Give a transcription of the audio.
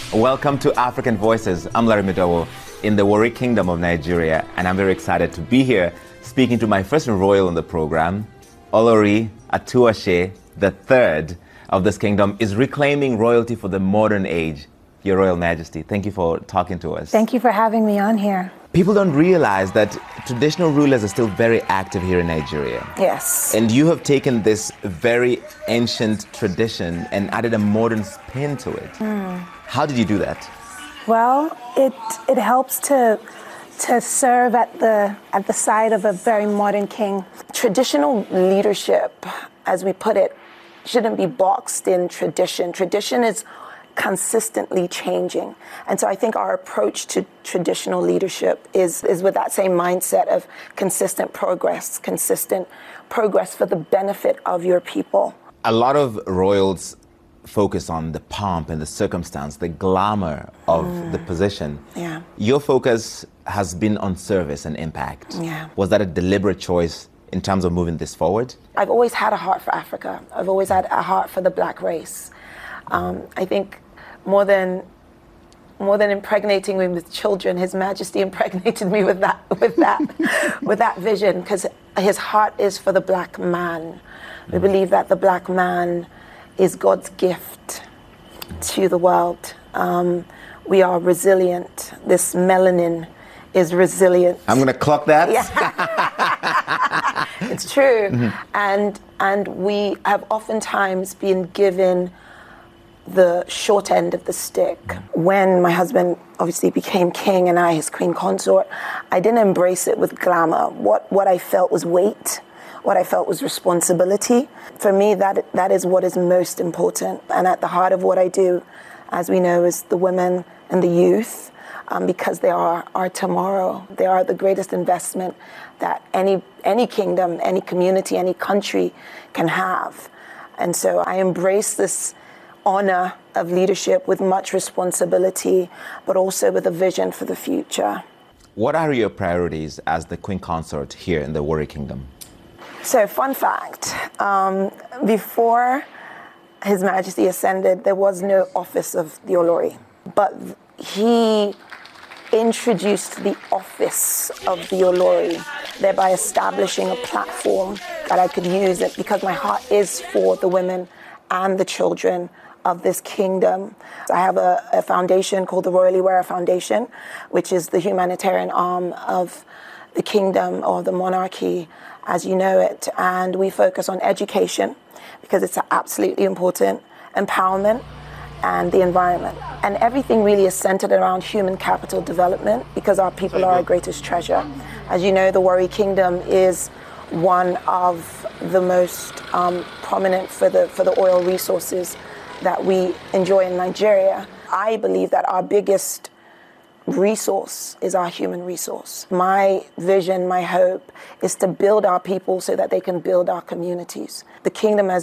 Welcome to African Voices. I'm Larry Midowo in the Warri Kingdom of Nigeria, and I'm very excited to be here speaking to my first royal on the program. Olori Atuase, the third of this kingdom, is reclaiming royalty for the modern age. Your Royal Majesty, thank you for talking to us. Thank you for having me on here. People don't realize that traditional rulers are still very active here in Nigeria. Yes. And you have taken this very ancient tradition and added a modern spin to it. How did you do that? Well, it helps to serve at the side of a very modern king. Traditional leadership, as we put it, shouldn't be boxed in tradition. Tradition is consistently changing. And so I think our approach to traditional leadership is with that same mindset of consistent progress for the benefit of your people. A lot of royals focus on the pomp and the circumstance, the glamour of the position. Yeah. Your focus has been on service and impact. Yeah. Was that a deliberate choice in terms of moving this forward? I've always had a heart for Africa. I've always had a heart for the Black race. I think more than impregnating me with children, His Majesty impregnated me with that vision, because his heart is for the Black man. We believe that the Black man is God's gift to the world. We are resilient. This melanin is resilient. I'm going to clock that. Yeah. It's true. And we have oftentimes been given the short end of the stick. When my husband obviously became king and I his queen consort, I didn't embrace it with glamour. What I felt was weight. What I felt was responsibility. For me, that is what is most important. And at the heart of what I do, as we know, is the women and the youth, because they are our tomorrow. They are the greatest investment that any kingdom, any community, any country can have. And so I embrace this honor of leadership with much responsibility, but also with a vision for the future. What are your priorities as the queen consort here in the Warri Kingdom? So, fun fact, before His Majesty ascended, there was no office of the Olori, but he introduced the office of the Olori, thereby establishing a platform that I could use it, because my heart is for the women and the children of this kingdom. I have a foundation called the Royally Wearer Foundation, which is the humanitarian arm of the kingdom or the monarchy as you know it. And we focus on education because it's absolutely important, empowerment, and the environment. And everything really is centered around human capital development, because our people are our greatest treasure. As you know, the Warri Kingdom is one of the most prominent for the oil resources that we enjoy in Nigeria. I believe that our biggest resource is our human resource. My vision, my hope is to build our people so that they can build our communities. The kingdom, as